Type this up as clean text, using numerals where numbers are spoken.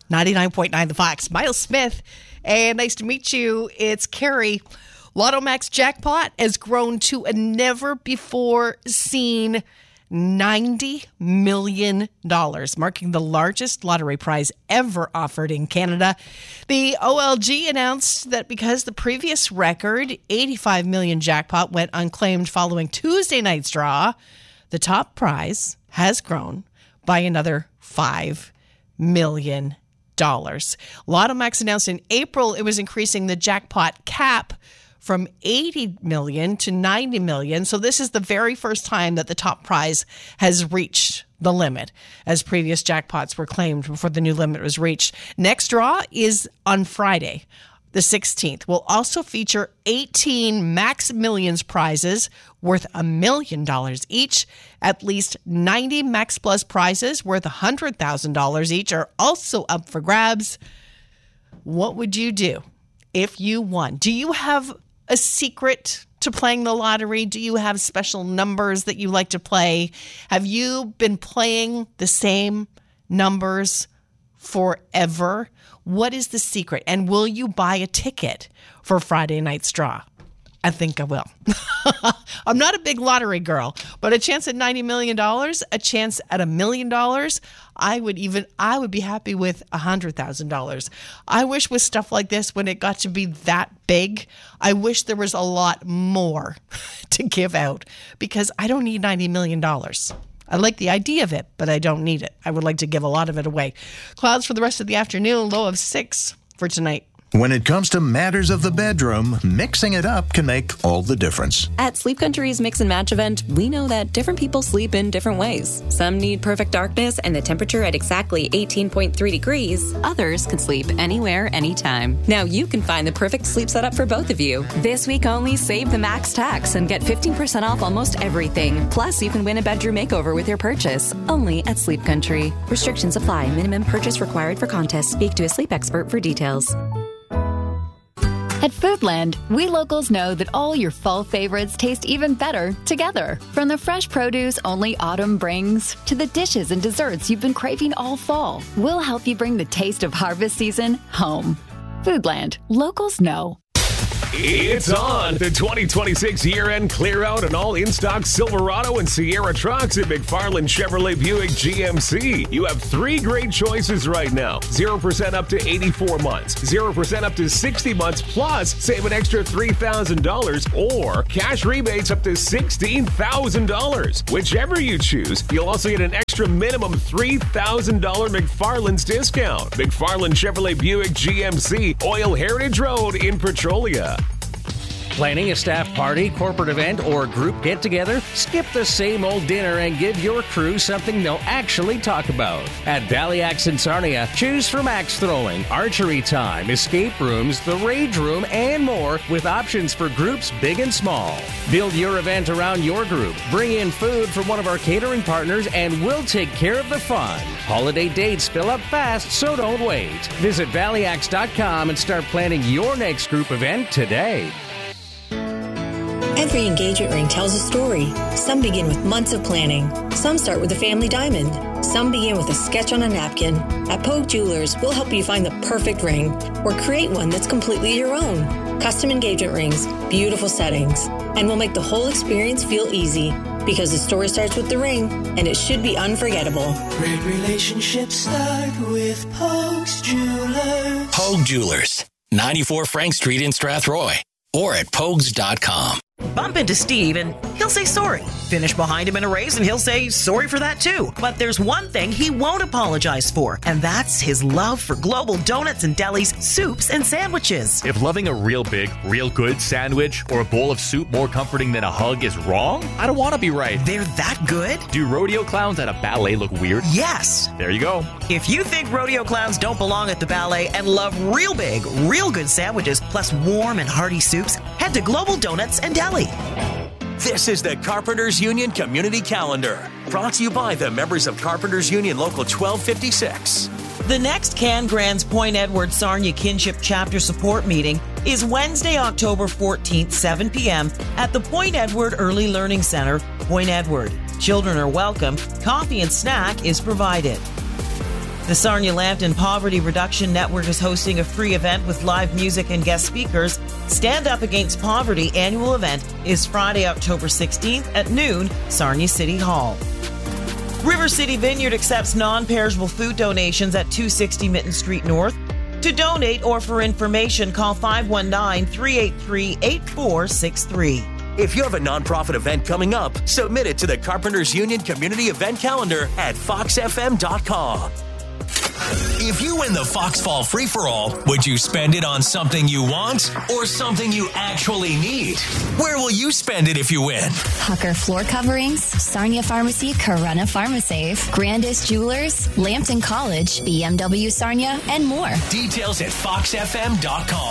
99.9 The Fox. Miles Smith, and nice to meet you. It's Carrie. Lotto Max jackpot has grown to a never-before-seen $90 million, marking the largest lottery prize ever offered in Canada. The OLG announced that because the previous record, $85 million jackpot, went unclaimed following Tuesday night's draw, the top prize has grown by another $5 million. Lotto Max announced in April it was increasing the jackpot cap from 80 million to 90 million. So this is the very first time that the top prize has reached the limit, as previous jackpots were claimed before the new limit was reached. Next draw is on Friday, the 16th. Will also feature 18 Max Millions prizes worth $1 million each. At least 90 Max Plus prizes worth $100,000 each are also up for grabs. What would you do if you won? Do you have a secret to playing the lottery? Do you have special numbers that you like to play? Have you been playing the same numbers forever? What is the secret? And will you buy a ticket for Friday night's draw? I think I will. I'm not a big lottery girl, but a chance at $90 million, a chance at $1 million, I would be happy with $100,000. I wish with stuff like this, when it got to be that big, I wish there was a lot more to give out, because I don't need $90 million. I like the idea of it, but I don't need it. I would like to give a lot of it away. Clouds for the rest of the afternoon, low of 6 for tonight. When it comes to matters of the bedroom, mixing it up can make all the difference. At Sleep Country's Mix and Match event, we know that different people sleep in different ways. Some need perfect darkness and the temperature at exactly 18.3 degrees. Others can sleep anywhere, anytime. Now you can find the perfect sleep setup for both of you. This week only, save the max tax and get 15% off almost everything. Plus, you can win a bedroom makeover with your purchase. Only at Sleep Country. Restrictions apply. Minimum purchase required for contest. Speak to a sleep expert for details. At Foodland, we locals know that all your fall favorites taste even better together. From the fresh produce only autumn brings to the dishes and desserts you've been craving all fall, we'll help you bring the taste of harvest season home. Foodland, locals know. It's on! The 2026 year-end clear-out and all in-stock Silverado and Sierra trucks at McFarland Chevrolet Buick GMC. You have 3 great choices right now. 0% up to 84 months, 0% up to 60 months, plus save an extra $3,000, or cash rebates up to $16,000. Whichever you choose, you'll also get an extra minimum $3,000 McFarland's discount. McFarland Chevrolet Buick GMC, Oil Heritage Road in Petrolia. Planning a staff party, corporate event, or group get-together? Skip the same old dinner and give your crew something they'll actually talk about. At Valley Axe in Sarnia, choose from axe throwing, archery time, escape rooms, the rage room, and more, with options for groups big and small. Build your event around your group. Bring in food from one of our catering partners, and we'll take care of the fun. Holiday dates fill up fast, so don't wait. Visit valleyaxe.com and start planning your next group event today. Every engagement ring tells a story. Some begin with months of planning. Some start with a family diamond. Some begin with a sketch on a napkin. At Pogue Jewelers, we'll help you find the perfect ring or create one that's completely your own. Custom engagement rings, beautiful settings, and we'll make the whole experience feel easy, because the story starts with the ring, and it should be unforgettable. Great relationships start with Pogue's Jewelers. Pogue Jewelers, 94 Frank Street in Strathroy, or at pogues.com. Bump into Steve and he'll say sorry. Finish behind him in a race and he'll say sorry for that too. But there's one thing he won't apologize for, and that's his love for Global Donuts and Deli's soups and sandwiches. If loving a real big, real good sandwich or a bowl of soup more comforting than a hug is wrong, I don't want to be right. They're that good? Do rodeo clowns at a ballet look weird? Yes. There you go. If you think rodeo clowns don't belong at the ballet and love real big, real good sandwiches plus warm and hearty soups, head to Global Donuts and Deli. This is the Carpenters Union Community Calendar, brought to you by the members of Carpenters Union Local 1256. The next Can Grand's Point Edward Sarnia Kinship Chapter Support Meeting is Wednesday, October 14th, 7 p.m. at the Point Edward Early Learning Center, Point Edward. Children are welcome. Coffee and snack is provided. The Sarnia Lambton Poverty Reduction Network is hosting a free event with live music and guest speakers. Stand Up Against Poverty annual event is Friday, October 16th at noon, Sarnia City Hall. River City Vineyard accepts non-perishable food donations at 260 Mitten Street North. To donate or for information, call 519-383-8463. If you have a nonprofit event coming up, submit it to the Carpenters Union Community Event Calendar at foxfm.com. If you win the Fox Fall Free-for-All, would you spend it on something you want or something you actually need? Where will you spend it if you win? Hucker Floor Coverings, Sarnia Pharmacy, Corunna PharmaSafe, Grandis Jewelers, Lambton College, BMW Sarnia, and more. Details at foxfm.com.